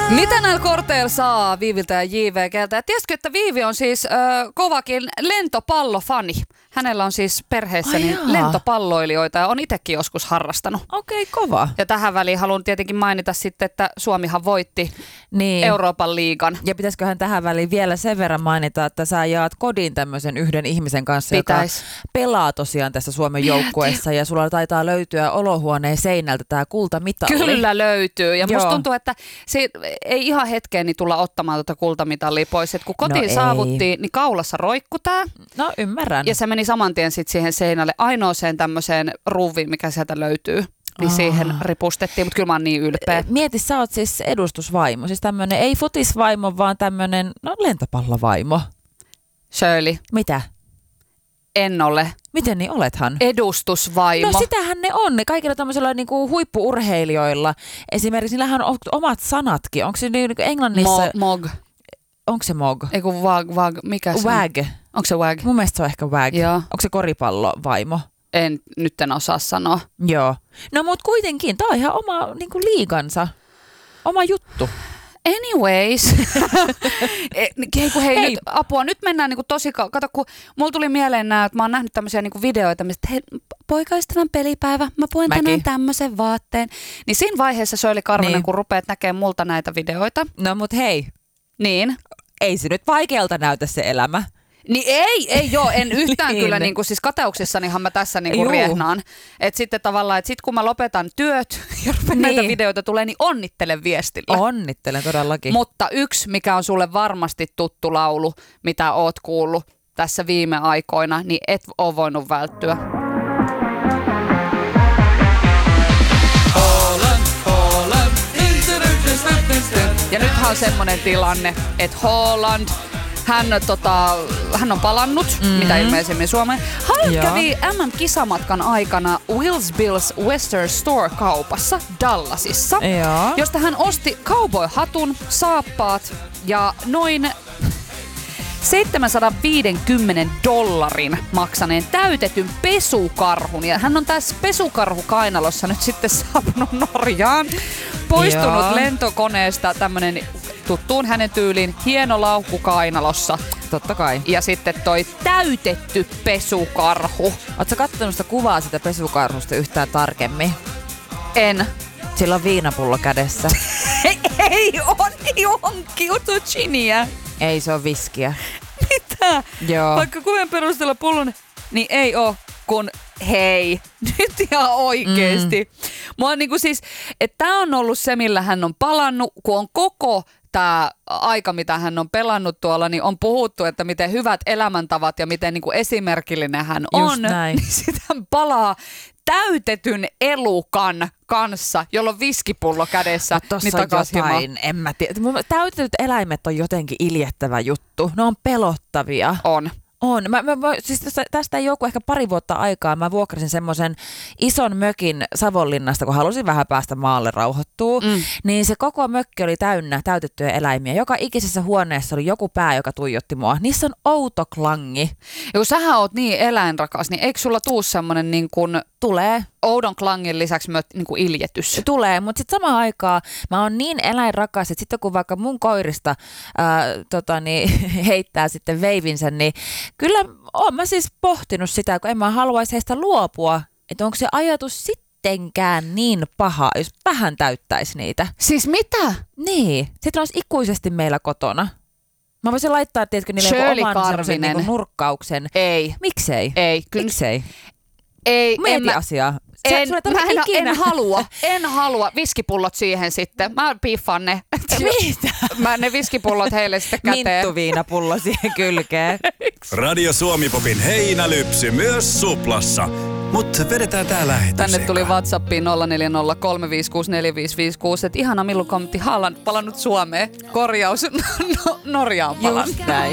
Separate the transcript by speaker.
Speaker 1: Mitä näillä korteilla saa Viiviltä ja JVGltä? Ja tiesitkö, että Viivi on siis kovakin lentopallofani? Hänellä on siis perheessä lentopalloilijoita ja on itsekin joskus harrastanut.
Speaker 2: Okei, kova.
Speaker 1: Ja tähän väliin haluan tietenkin mainita sitten, että Suomihan voitti Euroopan liigan.
Speaker 2: Ja pitäisiköhän tähän väliin vielä sen verran mainita, että sä jaat kodin tämmöisen yhden ihmisen kanssa, joka pelaa tosiaan tässä Suomen joukkueessa. Ja sulla taitaa löytyä olohuoneen seinältä tää kultamitali.
Speaker 1: Kyllä löytyy. Ja musta tuntuu, että se ei ihan hetkeen niin tulla ottamaan tuota kultamitalia pois. Et kun kotiin saavuttiin, niin kaulassa roikku tää.
Speaker 2: No ymmärrän.
Speaker 1: Ja se meni saman tien sit siihen seinälle ainoaseen tämmöiseen ruuviin, mikä sieltä löytyy. Niin siihen ripustettiin, mutta kyllä mä oon niin ylpeä.
Speaker 2: Mieti, sä oot siis edustusvaimo. Siis tämmönen, ei futisvaimo, vaan tämmönen, lentopallovaimo.
Speaker 1: Shirley.
Speaker 2: Mitä?
Speaker 1: En ole.
Speaker 2: Miten niin olethan?
Speaker 1: Edustusvaimo.
Speaker 2: No sitähän ne on. Kaikilla tämmöisillä niinku huippu-urheilijoilla. Esimerkiksi niillähän on omat sanatkin. Onko se niinku englannissa?
Speaker 1: Mog.
Speaker 2: Onko se mog?
Speaker 1: Eiku wag. Mikä se
Speaker 2: wag.
Speaker 1: on? Onko se wag?
Speaker 2: Mun mielestä se on ehkä wag.
Speaker 1: Joo.
Speaker 2: Onko se koripallovaimo?
Speaker 1: Nyt en osaa sanoa.
Speaker 2: Joo. No mut kuitenkin, tää on ihan oma niinku liigansa. Oma juttu.
Speaker 1: Anyways. Hei. Nyt, apua, nyt mennään niinku tosi kato, kun mulla tuli mieleen että mä oon nähnyt tämmöisiä niinku videoita, mistä hei, poikaystävän pelipäivä, mä puen tänään tämmöisen vaatteen. Niin siinä vaiheessa Shirley Karvinen, kun rupeat näkemään multa näitä videoita.
Speaker 2: No mut hei.
Speaker 1: Niin.
Speaker 2: Ei se nyt vaikealta näytä se elämä.
Speaker 1: Niin ei joo, en yhtään kyllä niinku siis kateuksissanihan mä tässä niinku riehnaan. Et sitten tavallaan, että sit kun mä lopetan työt ja näitä videoita tulee, niin onnittelen viestillä.
Speaker 2: Onnittelen todellakin.
Speaker 1: Mutta yksi, mikä on sulle varmasti tuttu laulu, mitä oot kuullut tässä viime aikoina, niin et oo voinut välttyä. Ja nythän on semmonen tilanne, että Haaland, hän on palannut, mitä ilmeisemmin Suomeen. Haaland kävi MM-kisamatkan aikana Wills Bills Western Store-kaupassa Dallasissa, josta hän osti cowboy-hatun, saappaat ja noin $750 maksaneen täytetyn pesukarhun. Ja hän on tässä pesukarhukainalossa nyt sitten saapunut Norjaan. Poistunut lentokoneesta tämmönen tuttuun hänen tyyliin hieno laukku kainalossa.
Speaker 2: Totta kai.
Speaker 1: Ja sitten toi täytetty pesukarhu.
Speaker 2: Ootko kattonut sitä kuvaa sitä pesukarhusta yhtään tarkemmin?
Speaker 1: En.
Speaker 2: Sillä on viinapullo kädessä.
Speaker 1: Ei onkin, on giniä.
Speaker 2: Ei, se on viskiä.
Speaker 1: Mitä?
Speaker 2: Joo.
Speaker 1: Vaikka kuvien perusteella pullon, niin ei oo, kun hei, nyt ihan oikeesti. Mua on niinku siis, että tää on ollut se, millä hän on palannut, kun on koko tämä aika, mitä hän on pelannut tuolla, niin on puhuttu, että miten hyvät elämäntavat ja miten niinku esimerkillinen hän on. Niin sitten hän palaa täytetyn elukan kanssa, jolla on viskipullo kädessä.
Speaker 2: Niin jotain, en mä tiedä. Täytetyt eläimet on jotenkin iljettävä juttu. Ne on pelottavia.
Speaker 1: On.
Speaker 2: Siis tästä ei joku ehkä pari vuotta aikaa. Mä vuokrasin semmoisen ison mökin Savonlinnasta, kun halusin vähän päästä maalle rauhoittua. Niin se koko mökki oli täynnä täytettyjä eläimiä. Joka ikisessä huoneessa oli joku pää, joka tuijotti mua. Niissä on outo klangi.
Speaker 1: Ja kun sähän oot niin eläinrakas, niin eikö sulla tuu semmonen niin kuin
Speaker 2: tulee
Speaker 1: oudon klangin lisäksi myös niin kuin iljetys?
Speaker 2: Tulee, mutta sitten samaan aikaan mä oon niin eläinrakas, että sitten kun vaikka mun koirista heittää sitten veivinsä, niin kyllä oon mä siis pohtinut sitä, kun en mä haluaisi heistä luopua, että onko se ajatus sittenkään niin paha, jos vähän täyttäisi niitä.
Speaker 1: Siis mitä?
Speaker 2: Niin, sitten olisi ikuisesti meillä kotona. Mä voisin laittaa, tiedätkö, niille oman semmoisen niin nurkkauksen.
Speaker 1: Ei.
Speaker 2: Miksei?
Speaker 1: Ei.
Speaker 2: Miksei?
Speaker 1: Ei.
Speaker 2: Mieti asiaa.
Speaker 1: En halua. Viskipullot siihen sitten. Mä piiffaan ne.
Speaker 2: Mitä?
Speaker 1: Ne viskipullot heille sitten käteen.
Speaker 2: Minttuviinapullo siihen kylkeen.
Speaker 3: Radio Suomi-popin heinälypsy myös suplassa. Mut vedetään tää lähetys.
Speaker 1: Tänne tuli WhatsAppiin 0403564556, että ihana Millu kommentti, Haaland palannut Suomeen. Korjaus, Norjaan palannut.
Speaker 2: Just näin.